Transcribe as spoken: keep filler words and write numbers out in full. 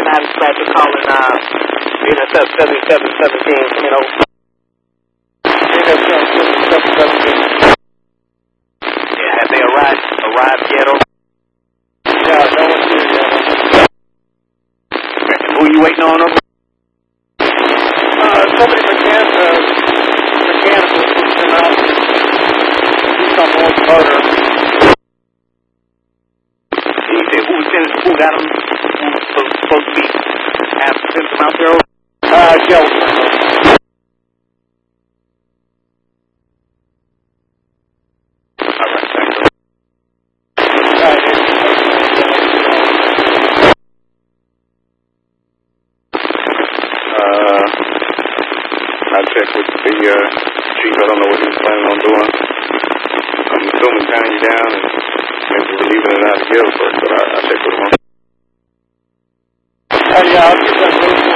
nine dispatch was calling, uh, intercept seventy-seven seventeen, coming over. Intercept seventy-seven seventeen. Yeah, have they arrived, arrived yet? Or? Yeah, no one's here yet. And who are you waiting on? Over? Uh, somebody mechanic, uh, mechanical just come out and do something on the motor. You said who sent, who got them, who was supposed to be, have sent them out there? Uh, Joe. All right, thanks. Right. Uh, I checked with the uh, chief. I don't know what he's planning on doing. I'm assuming tying you down and maybe relieving it out of jail first, but I, I checked with him. Uh, yeah, I'll get that.